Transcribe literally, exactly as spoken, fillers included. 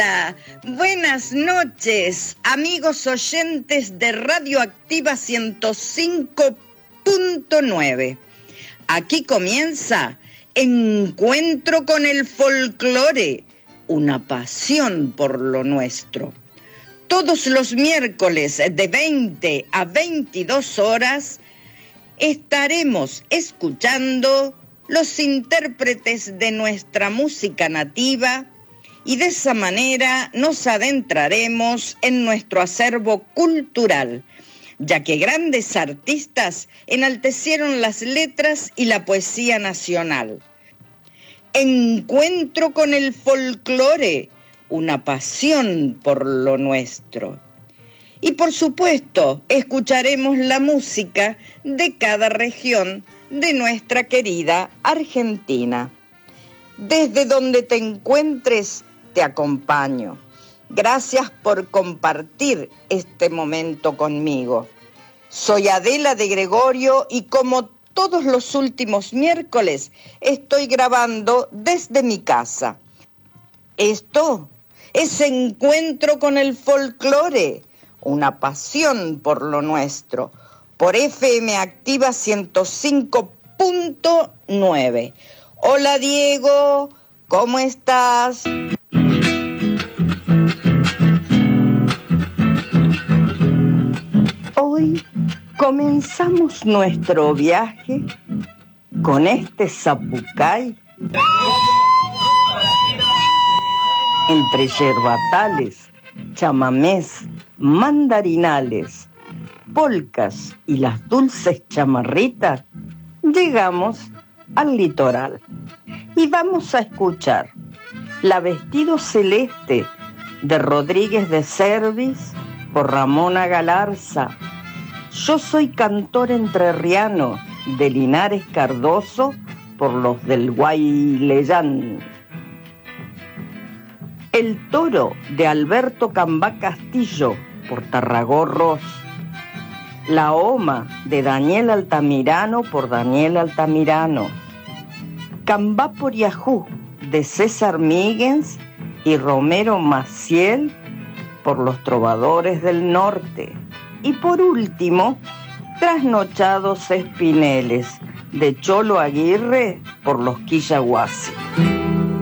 Hola, buenas noches, amigos oyentes de Radioactiva ciento cinco punto nueve. Aquí comienza Encuentro con el Folclore, una pasión por lo nuestro. Todos los miércoles de veinte a veintidós horas estaremos escuchando los intérpretes de nuestra música nativa y de esa manera nos adentraremos en nuestro acervo cultural, ya que grandes artistas enaltecieron las letras y la poesía nacional. Encuentro con el folclore, una pasión por lo nuestro. Y por supuesto, escucharemos la música de cada región de nuestra querida Argentina. Desde donde te encuentres, te acompaño. Gracias por compartir este momento conmigo. Soy Adela de Gregorio y como todos los últimos miércoles estoy grabando desde mi casa. Esto es Encuentro con el Folclore, una pasión por lo nuestro, por F M Activa ciento cinco punto nueve. Hola Diego, ¿cómo estás? Hoy comenzamos nuestro viaje con este zapucay entre yerbatales, chamamés, mandarinales, polcas y las dulces chamarritas. Llegamos al litoral y vamos a escuchar La Vestido Celeste de Rodríguez de Cervis por Ramona Galarza, Yo Soy Cantor Entrerriano de Linares Cardoso por los del Guayleyán, El Toro de Alberto Cambá Castillo por Tarragorros, La Oma de Daniel Altamirano por Daniel Altamirano, Cambá por Yahoo de César Míguez y Romero Maciel por los Trovadores del Norte. Y por último, Trasnochados Espineles de Cholo Aguirre por los Quillahuasi.